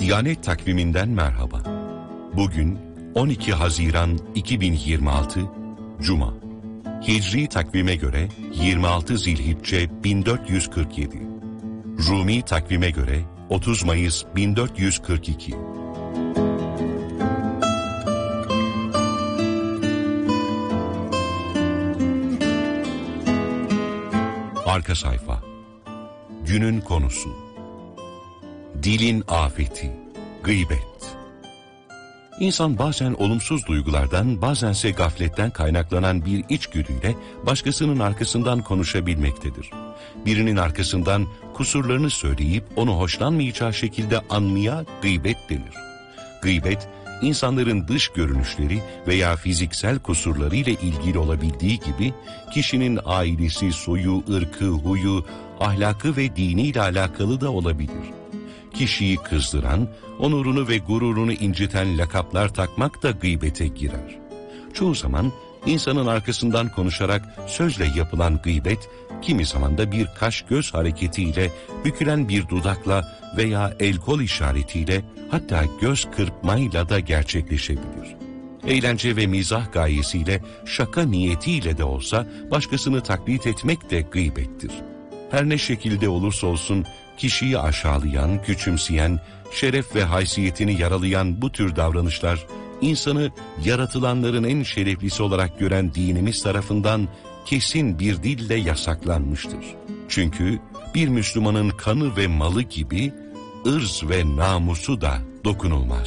Diyanet takviminden merhaba. Bugün 12 Haziran 2026 Cuma. Hicri takvime göre 26 Zilhicce 1447. Rumi takvime göre 30 Mayıs 1442. Arka sayfa. Günün konusu. Dilin afeti, gıybet. İnsan bazen olumsuz duygulardan, bazense gafletten kaynaklanan bir içgüdüyle başkasının arkasından konuşabilmektedir. Birinin arkasından kusurlarını söyleyip onu hoşlanmayacağı şekilde anmaya gıybet denir. Gıybet, insanların dış görünüşleri veya fiziksel kusurları ile ilgili olabildiği gibi, kişinin ailesi, soyu, ırkı, huyu, ahlakı ve diniyle alakalı da olabilir. Kişiyi kızdıran, onurunu ve gururunu inciten lakaplar takmak da gıybete girer. Çoğu zaman insanın arkasından konuşarak sözle yapılan gıybet, kimi zaman da bir kaş-göz hareketiyle, bükülen bir dudakla veya el-kol işaretiyle, hatta göz kırpmayla da gerçekleşebilir. Eğlence ve mizah gayesiyle, şaka niyetiyle de olsa başkasını taklit etmek de gıybettir. Her ne şekilde olursa olsun, kişiyi aşağılayan, küçümseyen, şeref ve haysiyetini yaralayan bu tür davranışlar, insanı yaratılanların en şereflisi olarak gören dinimiz tarafından kesin bir dille yasaklanmıştır. Çünkü bir Müslümanın kanı ve malı gibi ırz ve namusu da dokunulmaz.